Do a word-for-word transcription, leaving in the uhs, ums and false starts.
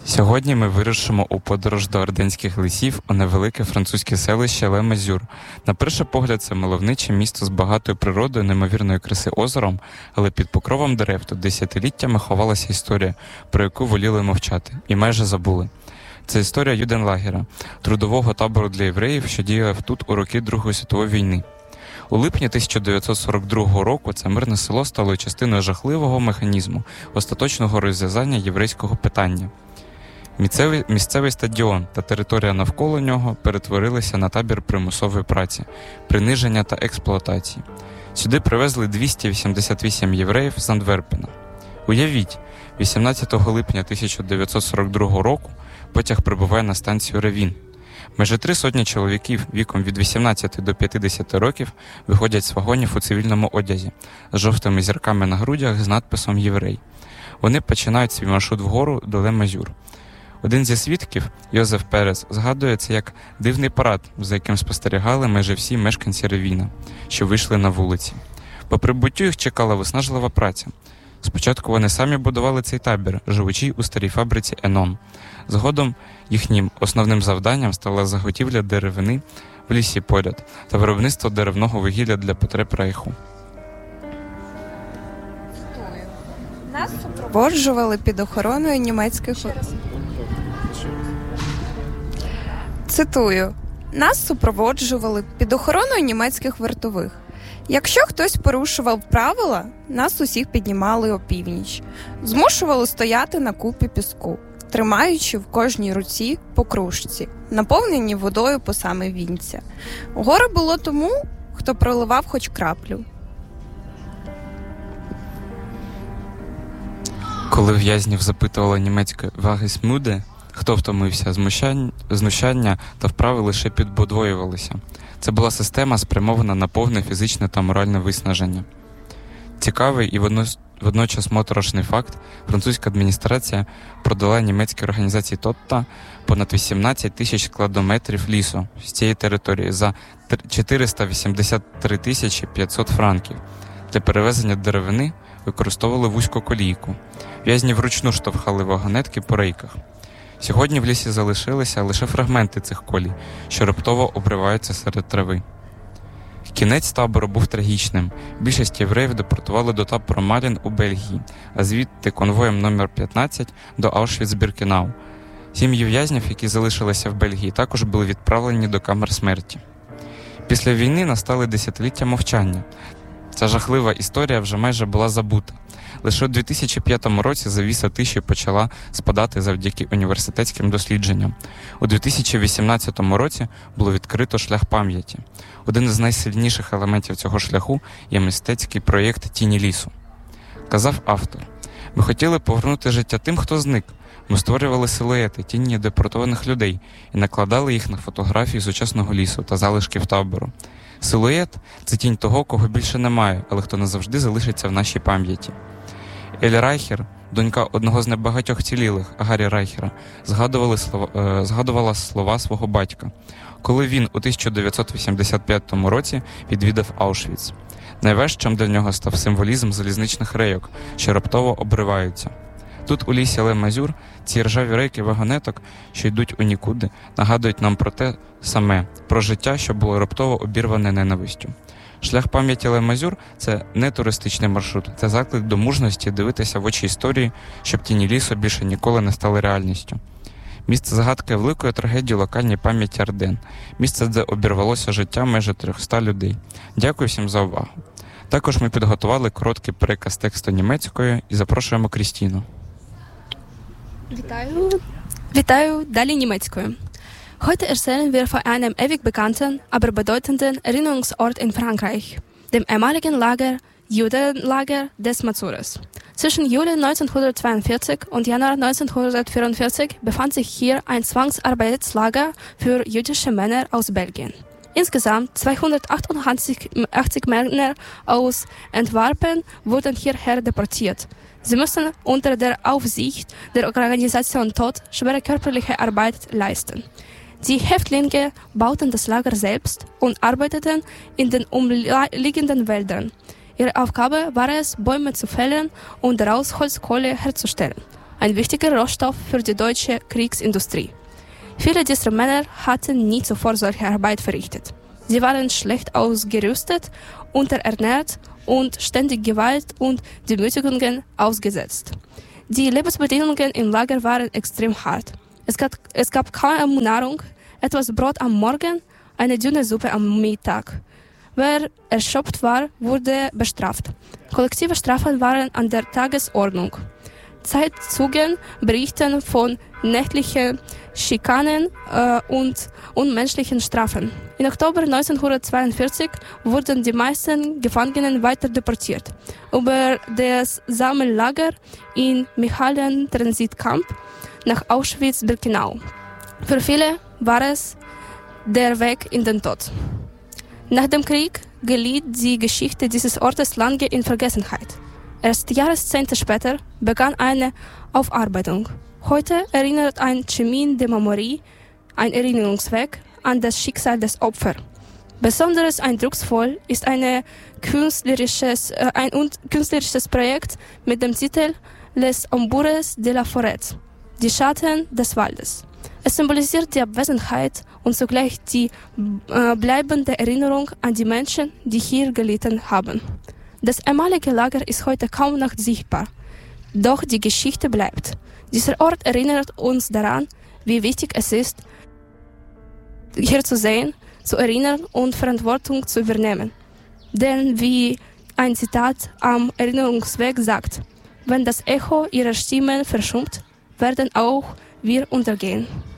Сьогодні ми вирушимо у подорож до Орденських лісів у невелике французьке селище Ле-Мазюр. На перший погляд, це мальовниче місто з багатою природою, неймовірної краси озером, але під покровом дерев тут десятиліттями ховалася історія, про яку воліли мовчати, і майже забули. Це історія Юденлагера, трудового табору для євреїв, що діяв тут у роки Другої світової війни. У липні тисяча дев'ятсот сорок другого року це мирне село стало частиною жахливого механізму остаточного розв'язання єврейського питання. Місцевий, місцевий стадіон та територія навколо нього перетворилися на табір примусової праці, приниження та експлуатації. Сюди привезли двісті вісімдесят вісім євреїв з Антверпена. Уявіть, вісімнадцятого липня тисяча дев'ятсот сорок другого року потяг прибуває на станцію Ревін. Майже три сотні чоловіків віком від вісімнадцяти до п'ятдесяти років виходять з вагонів у цивільному одязі, з жовтими зірками на грудях з надписом «Єврей». Вони починають свій маршрут вгору до Ле-Мазюр. Один зі свідків, Йозеф Перес, згадує це як дивний парад, за яким спостерігали майже всі мешканці Ревіна, що вийшли на вулиці. По прибуттю їх чекала виснажлива праця. Спочатку вони самі будували цей табір, живучи у старій фабриці «Енон». Згодом їхнім основним завданням стала заготівля деревини в лісі поряд та виробництво деревного вугілля для потреб рейху. Нас супроводжували під охороною німецьких... Цитую. Нас супроводжували під охороною німецьких вартових. Якщо хтось порушував правила, нас усіх піднімали опівніч. Змушували стояти на купі піску, тримаючи в кожній руці по кружці, наповнені водою по саме вінця. Горе було тому, хто проливав хоч краплю. Коли в'язнів запитувала німецька «Вагесмюде», хто втомився, знущання та вправи лише підбодвоювалися. Це була система, спрямована на повне фізичне та моральне виснаження. Цікавий і водночас моторошний факт – французька адміністрація продала німецькій організації Тотта понад вісімнадцять тисяч складометрів лісу з цієї території за чотириста вісімдесят три тисячі п'ятсот франків. Для перевезення деревини використовували вузьку колійку. В'язні вручну штовхали вагонетки по рейках. Сьогодні в лісі залишилися лише фрагменти цих колій, що раптово обриваються серед трави. Кінець табору був трагічним. Більшість євреїв депортували до табору Малін у Бельгії, а звідти конвоєм номер п'ятнадцять до Аушвіц-Біркенау. Сім'ї в'язнів, які залишилися в Бельгії, також були відправлені до камер смерті. Після війни настали десятиліття мовчання. Ця жахлива історія вже майже була забута. Лише у дві тисячі п'ятому році завіса тиші почала спадати завдяки університетським дослідженням. У дві тисячі вісімнадцятому році було відкрито шлях пам'яті. Один із найсильніших елементів цього шляху є мистецький проєкт «Тіні лісу». Казав автор: «Ми хотіли повернути життя тим, хто зник. Ми створювали силуети, тіні депортованих людей і накладали їх на фотографії сучасного лісу та залишків табору. Силует – це тінь того, кого більше немає, але хто назавжди залишиться в нашій пам'яті». Елі Райхер, донька одного з небагатьох вцілілих, Гаррі Райхера, згадували слова, е, згадувала слова свого батька, коли він у тисяча дев'ятсот вісімдесят п'ятому році відвідав Аушвіц. Найважчим для нього став символізм залізничних рейок, що раптово обриваються. Тут, у лісі Ле-Мазюр, ці ржаві рейки вагонеток, що йдуть у нікуди, нагадують нам про те саме, про життя, що було раптово обірване ненавистю. Шлях пам'яті Ле-Мазюр – це не туристичний маршрут, це заклик до мужності дивитися в очі історії, щоб тіні лісу більше ніколи не стали реальністю. Місце загадки великої трагедії локальній пам'яті Арден. Місце, де обірвалося життя майже триста людей. Дякую всім за увагу. Також ми підготували короткий переказ тексту німецькою і запрошуємо Крістіну. Вітаю. Вітаю. Далі німецькою. Heute erzählen wir von einem ewig bekannten, aber bedeutenden Erinnerungsort in Frankreich, dem ehemaligen Lager, Judenlager des Mazures. Zwischen Juli neunzehnhundertzweiundvierzig und Januar neunzehnhundertvierundvierzig befand sich hier ein Zwangsarbeitslager für jüdische Männer aus Belgien. Insgesamt zweihundertachtundachtzig Männer aus Antwerpen wurden hierher deportiert. Sie mussten unter der Aufsicht der Organisation Tod schwere körperliche Arbeit leisten. Die Häftlinge bauten das Lager selbst und arbeiteten in den umliegenden Wäldern. Ihre Aufgabe war es, Bäume zu fällen und daraus Holzkohle herzustellen. ein wichtiger Rohstoff für die deutsche Kriegsindustrie. Viele dieser Männer hatten nie zuvor solche Arbeit verrichtet. Sie waren schlecht ausgerüstet, unterernährt und ständig Gewalt und Demütigungen ausgesetzt. Die Lebensbedingungen im Lager waren extrem hart. Es gab, es gab kaum Nahrung, etwas Brot am Morgen, eine dünne Suppe am Mittag. Wer erschöpft war, wurde bestraft. Kollektive Strafen waren an der Tagesordnung. Zeitzeugen berichten von nächtlichen Schikanen äh, und unmenschlichen Strafen. Im Oktober neunzehnhundertzweiundvierzig wurden die meisten Gefangenen weiter deportiert. Über das Sammellager in Michalen-Transitcamp nach Auschwitz-Birkenau. Für viele war es der Weg in den Tod. Nach dem Krieg geriet die Geschichte dieses Ortes lange in Vergessenheit. Erst Jahrzehnte später begann eine Aufarbeitung. Heute erinnert ein Chemin de Memorie, ein Erinnerungsweg, an das Schicksal des Opfers. Besonders eindrucksvoll ist eine künstlerisches, äh, ein künstlerisches Projekt mit dem Titel Les Ombures de la Forêt, die Schatten des Waldes. Es symbolisiert die Abwesenheit und zugleich die äh, bleibende Erinnerung an die Menschen, die hier gelitten haben. Das ehemalige Lager ist heute kaum noch sichtbar, doch die Geschichte bleibt. Dieser Ort erinnert uns daran, wie wichtig es ist, hier zu sehen, zu erinnern und Verantwortung zu übernehmen. Denn wie ein Zitat am Erinnerungsweg sagt, wenn das Echo ihrer Stimmen verschummt, werden auch wir untergehen.